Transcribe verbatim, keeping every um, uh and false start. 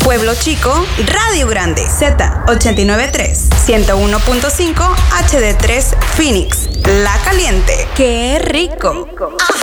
Pueblo Chico, Radio Grande, Z ochenta y nueve punto tres, ciento uno punto cinco, H D tres, Phoenix, La Caliente. ¡Qué rico! Ah.